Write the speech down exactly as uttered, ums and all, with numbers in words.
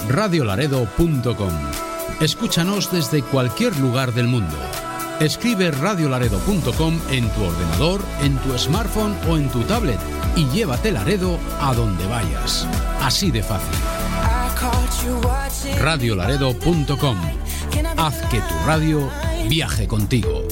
radio laredo punto com. Escúchanos desde cualquier lugar del mundo. Escribe radio laredo punto com en tu ordenador, en tu smartphone o en tu tablet y llévate Laredo a donde vayas. Así de fácil. radio laredo punto com. Haz que tu radio viaje contigo.